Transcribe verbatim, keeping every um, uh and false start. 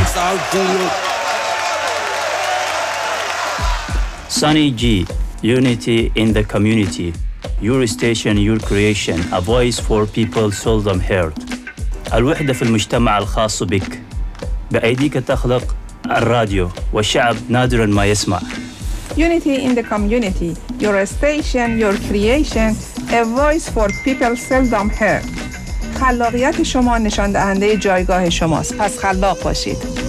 Peace out to you. Sunny G, unity in the community. Your station, your creation. A voice for people seldom heard. الوحدة في المجتمع الخاص بك. بأيديك تخلق الراديو والشعب نادراً ما يسمع. Unity in the community. Your station, your creation. A voice for people seldom heard. خلاقیت شما نشان دهنده جایگاه شماست. پس خلاق باشید.